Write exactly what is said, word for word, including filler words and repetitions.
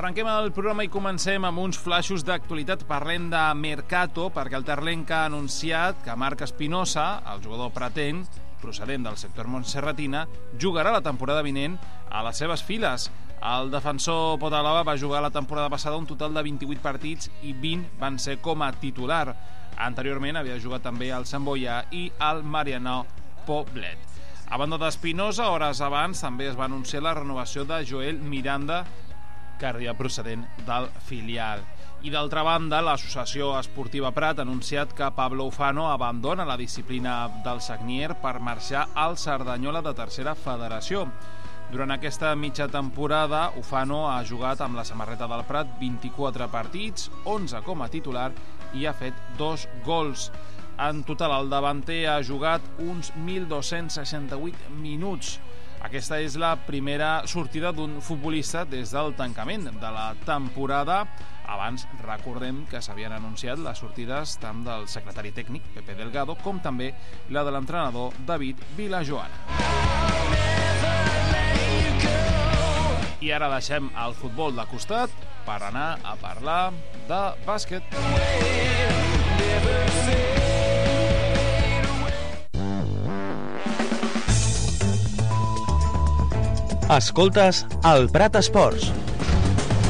Arrenquem el programa i comencem amb uns flaixos d'actualitat. Parlem de Mercato, perquè el Terlenca ha anunciat que Marc Espinosa, el jugador pretenc, procedent del sector montserratina, jugarà la temporada vinent a les seves files. El defensor Potalava va jugar la temporada passada un total de vint-i-vuit partits i vint van ser com a titular. Anteriorment havia jugat també al Sant Boià i al Marianao Poblet. A banda d'Espinosa, hores abans també es va anunciar la renovació de Joel Miranda, que arriba procedent del filial. I d'altra banda, l'Associació Esportiva Prat ha anunciat que Pablo Ufano abandona la disciplina del Sagnier per marxar al Cerdanyola de tercera federació. Durant aquesta mitja temporada, Ufano ha jugat amb la samarreta del Prat vint-i-quatre partits, onze com a titular i ha fet dos gols. En total, el davanter ha jugat uns mil dos-cents seixanta-vuit minuts. Aquesta és la primera sortida d'un futbolista des del tancament de la temporada. Abans recordem que s'havien anunciat les sortides tant del secretari tècnic, Pepe Delgado, com també la de l'entrenador David Vilajoana. I ara deixem el futbol de costat per anar a parlar de bàsquet. Escoltes el Prat Esports.